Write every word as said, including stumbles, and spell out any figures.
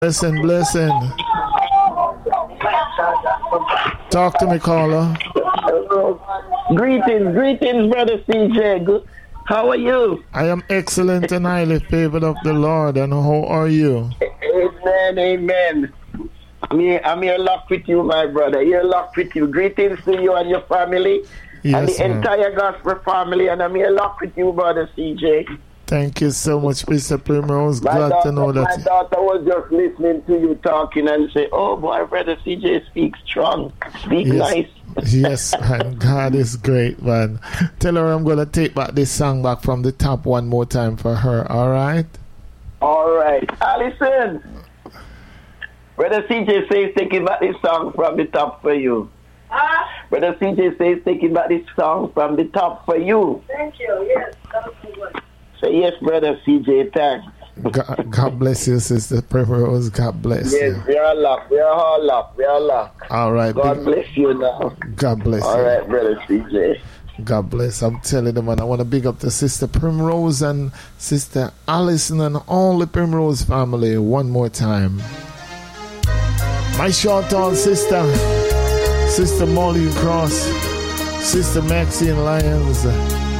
Blessing, blessing. Talk to me, caller. Greetings, greetings, brother C J. Good. How are you? I am excellent and highly favored of the Lord. And how are you? Amen, amen. I'm here, I'm here locked with you, my brother. Here locked with you. Greetings to you and your family. Yes, and the ma'am. entire gospel family. And I'm here locked with you, brother C J. Thank you so much, Mister Primrose. My Glad daughter, to know that. My daughter was just listening to you talking and say, oh boy, brother C J speaks strong. Speak Yes. nice. Yes, man. God is great, man. Tell her I'm going to take back this song back from the top one more time for her, all right? All right. Allison. Brother C J says taking back this song from the top for you. Ah, Brother C J says taking back this song from the top for you. thank you. Yes, that was good. Say yes, brother C J, thanks. God, God bless you, Sister Primrose. God bless Yes, you. we are locked. We are all locked. We are locked. All right. God big- bless you now. God bless All you. right, brother C J. God bless. I'm telling them, and I want to big up the Sister Primrose and Sister Allison and all the Primrose family one more time. My short on sister, Sister Molly Cross, Sister Maxine Lyons,